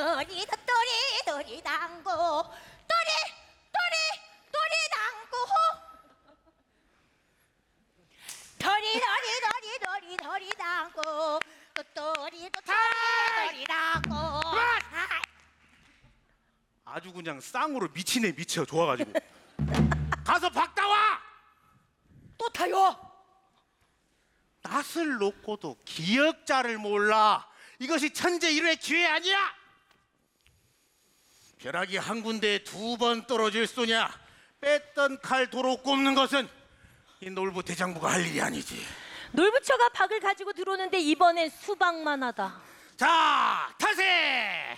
도리 도리 도리 당구 도리 도리 도리 당구 도리 도리 도리 도리 도리 당구 또 도리 또 도리 도리 당구. 아주 그냥 쌍으로 미치네 미쳐 좋아가지고. 가서 박다와. 또 타요. 낯을 놓고도 기역자를 몰라. 이것이 천재 일회 기회 아니야? 벼락이 한 군데에 2번 떨어질 소냐. 뺐던 칼 도로 꼽는 것은 이 놀부 대장부가 할 일이 아니지. 놀부처가 박을 가지고 들어오는데 이번엔 수박만 하다. 자, 타세!